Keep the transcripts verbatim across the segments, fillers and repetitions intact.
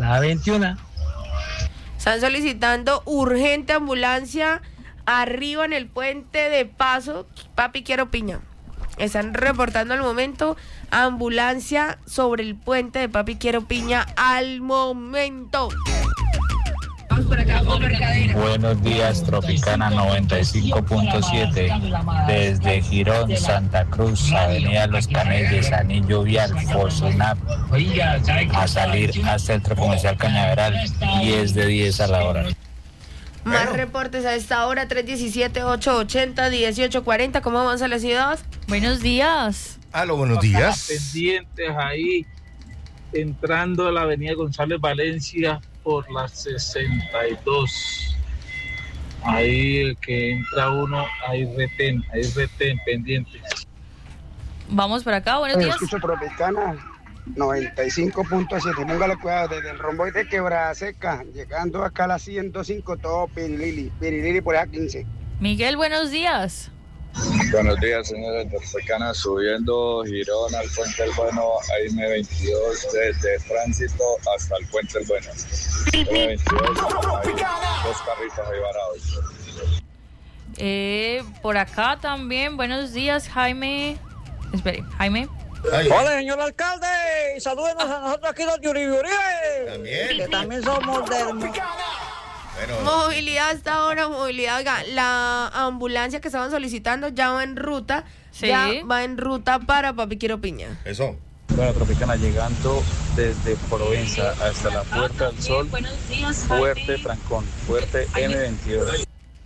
la veintiuno. Están solicitando urgente ambulancia arriba en el puente de Paso, Papi Quiero Piña. Están reportando al momento ambulancia sobre el puente de Papi Quiero Piña al momento. Vamos por acá, por Mercadera. Buenos días, Tropicana noventa y cinco punto siete, desde Girón, Santa Cruz, Avenida Los Canelles, Anillo Vial, Fosunap, a salir hasta el Centro Comercial Cañaveral, diez de diez a la hora. Más bueno. Reportes a esta hora, tres uno siete, ocho ocho cero, uno ocho cuatro cero. ¿Cómo avanza la ciudad? Buenos días. Aló, buenos días. Pendientes ahí, entrando a la avenida González Valencia por la sesenta y dos. Ahí el que entra uno, hay retén, hay retén pendientes. Vamos por acá, buenos días. Escucho Tropicana noventa y cinco punto siete, póngale cuidado, desde el romboide de Quebrada Seca, llegando acá a la ciento cinco, todo Pirilili, Pirilili por allá quince. Miguel, buenos días. Buenos días, señores de Tropicana, subiendo Girón al Puente del Bueno, A M veintidós, desde Tránsito hasta el Puente del Bueno. A M veintidós, hay dos carritos ahí varados. Eh, por acá también, buenos días, Jaime. Espere, Jaime. Ay. Hola, señor alcalde, salúdenos a nosotros aquí los de Uribe Uribe. También. Que también somos del... Bueno. Movilidad hasta ahora, movilidad, oiga, la ambulancia que estaban solicitando ya va en ruta, sí. ya va en ruta para Papi Quiero Piña. Eso. Bueno, Tropicana, llegando desde Provenza hasta la Puerta del Sol, fuerte trancón, fuerte eme veintidós.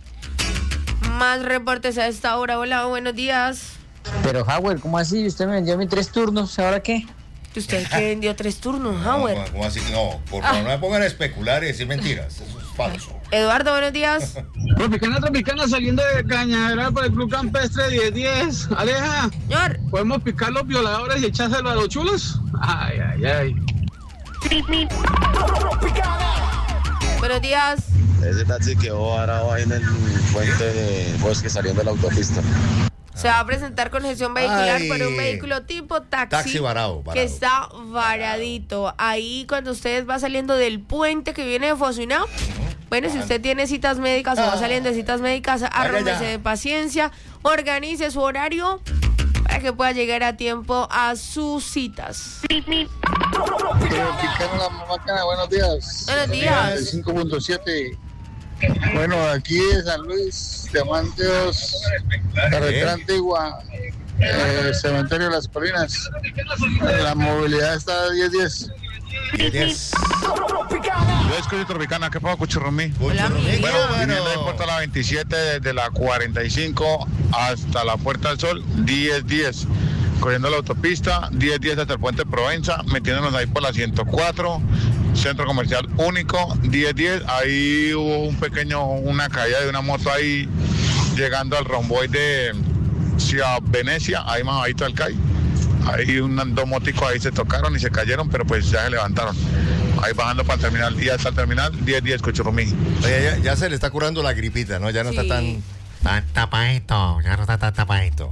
Más reportes a esta hora, hola, buenos días. Pero Howard, ¿cómo así? Usted me vendió mis tres turnos, ¿ahora qué? ¿Usted qué vendió tres turnos, Howard? No, ¿cómo así? No, por favor, ah. no me pongan a especular y decir mentiras, eso es falso. Eduardo, buenos días. Tropicana, Tropicana, saliendo de Cañaveral por el Club Campestre diez diez. Aleja, señor, ¿podemos picar los violadores y echárselo a los chulos? Ay, ay, ay. Buenos días. Ese taxi quedó varado ahí en el puente de Bosque saliendo de la autopista. Se va a presentar con gestión vehicular Ay. por un vehículo tipo taxi, taxi varado, varado. que está varadito. Ahí cuando usted va saliendo del puente que viene de Fosunap, uh-huh. bueno, si usted tiene citas médicas ah. o va saliendo de citas médicas, arrómese de paciencia, organice su horario para que pueda llegar a tiempo a sus citas. Buenos días. Buenos días. cinco punto siete. Bueno, aquí de San Luis, Diamantes, carretera antigua, eh, cementerio de las Colinas. La movilidad está diez diez. diez. Yo escucho Tropicana, ¿qué pasa, Cuchurrumí? Hola, bueno, viniendo de Puerto La veintisiete, desde la cuarenta y cinco hasta la Puerta del Sol, diez diez. Corriendo la autopista, diez diez hasta el puente de Provenza, metiéndonos ahí por la ciento cuatro, centro comercial único, diez diez, ahí hubo un pequeño, una caída de una moto ahí, llegando al romboide de Ciudad Venecia, ahí más bajito del C A I, ahí un, dos moticos ahí se tocaron y se cayeron, pero pues ya se levantaron, ahí bajando para el terminal, y hasta el terminal, diez diez, Cuchurrumí. Oye, ya, ya se le está curando la gripita, ¿no? Ya no sí. está tan... Tan tapadito, ya no está tan tapadito.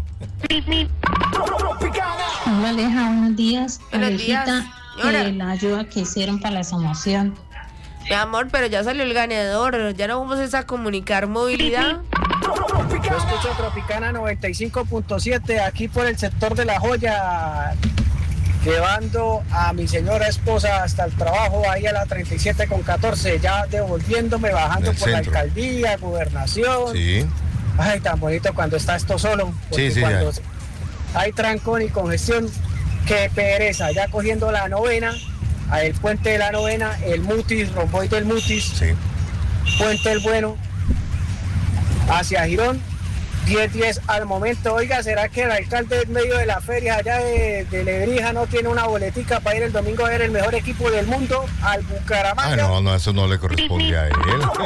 Hola, Aleja, buenos días. Buenos días. Eh, la ayuda que hicieron para la promoción. Mi amor, pero ya salió el ganador. Ya no vamos a comunicar movilidad. Yo escucho Tropicana noventa y cinco punto siete aquí por el sector de La Joya, llevando a mi señora esposa hasta el trabajo ahí a la treinta y siete con catorce, ya devolviéndome, bajando por centro. La alcaldía, gobernación. Sí. Ay, tan bonito cuando está esto solo, porque sí, sí, cuando ya. hay trancón y congestión, qué pereza, ya cogiendo la novena, el puente de la novena, el Mutis, romboide del Mutis, sí. Puente del Bueno, hacia Girón, diez diez al momento. Oiga, ¿será que el alcalde en medio de la feria allá de, de Lebrija no tiene una boletica para ir el domingo a ver el mejor equipo del mundo, al Bucaramanga? Ah, no, no, eso no le corresponde a él.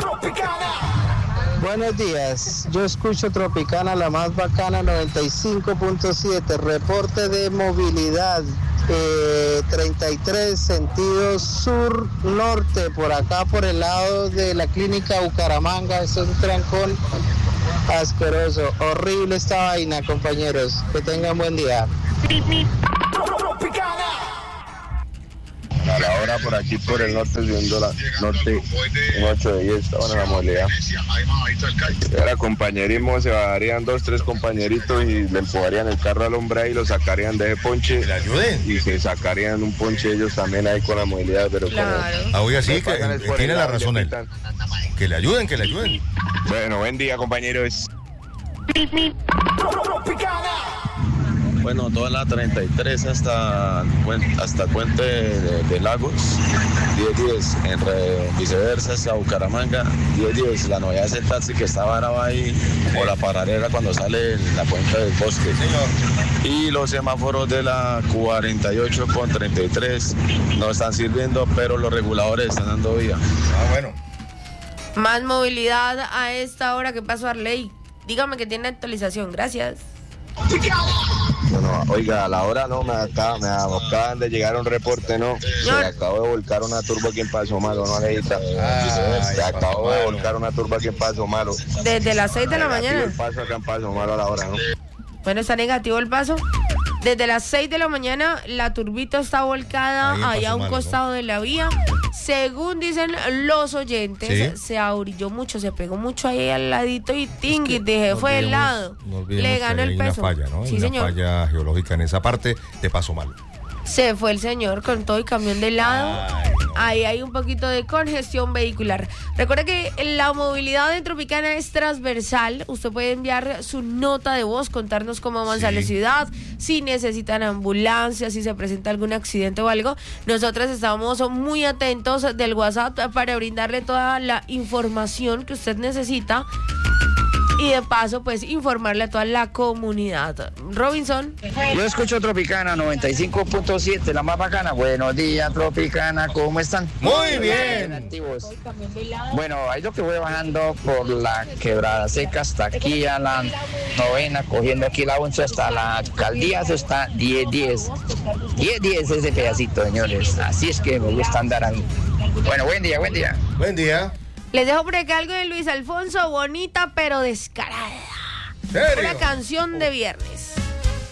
Buenos días, yo escucho Tropicana, la más bacana, noventa y cinco punto siete, reporte de movilidad, eh, treinta y tres, sentido sur-norte, por acá por el lado de la clínica Bucaramanga, es un trancón asqueroso, horrible esta vaina, compañeros, que tengan buen día. A la hora por aquí, por el norte, subiendo la norte, un ocho de diez, estaban en la movilidad. Era compañerismo, se bajarían dos, tres compañeritos y le empujarían el carro al hombre ahí, lo sacarían de ese ponche. ¿Que le ayuden? Y se sacarían un ponche ellos también ahí con la movilidad, pero Claro. Ah, oiga, sí, que, que tiene la razón él. Que le ayuden, que le ayuden. Bueno, buen día, compañeros. Bueno, toda la treinta y tres hasta, hasta Puente de, de Lagos, diez diez, en re, viceversa hacia Bucaramanga, diez diez. La novedad es el taxi que está varado ahí, o la paralera cuando sale en la Puente del Bosque. Y los semáforos de la cuarenta y ocho con treinta y tres no están sirviendo, pero los reguladores están dando vía. Ah, bueno. Más movilidad a esta hora. ¿Qué pasó, Arley? Dígame que tiene actualización. Gracias. Bueno, oiga, a la hora no, me, acaba, me acaban de llegar un reporte, ¿no? Se le acabó de volcar una turba aquí en Paso Malo, ¿no, Alejita? Se acabó de volcar una turba aquí en Paso Malo. Desde las seis de la mañana. El paso acá en Paso Malo a la hora, ¿no? Bueno, está negativo el paso. Desde las seis de la mañana la turbita está volcada ahí a un malo, costado, ¿no?, de la vía. Según dicen los oyentes, ¿sí?, se ahorilló mucho, se pegó mucho ahí al ladito y tingui, es que dije, no fue del lado. No le ganó el peso. Una falla, ¿no? Sí, hay señor. Una falla geológica en esa parte de Paso Malo. Se fue el señor con todo y camión de lado. Ay, no. Ahí hay un poquito de congestión vehicular. Recuerda que la movilidad en Tropicana es transversal. Usted puede enviar su nota de voz, contarnos cómo avanza, sí, la ciudad, si necesitan ambulancia, si se presenta algún accidente o algo. Nosotros estamos muy atentos del WhatsApp para brindarle toda la información que usted necesita. Y de paso, pues, informarle a toda la comunidad. Robinson. Yo escucho Tropicana noventa y cinco punto siete, la más bacana. Buenos días, Tropicana, ¿cómo están? Muy bien. Activos. Bueno, ahí lo que voy bajando por la Quebrada Seca hasta aquí a la novena, cogiendo aquí la once hasta la alcaldía, eso está diez diez. diez diez ese pedacito, señores. Así es que me gusta andar ahí. Bueno, buen día, buen día. Buen día. Les dejo por acá algo de Luis Alfonso, bonita pero descarada. ¿Serio? Una canción de viernes.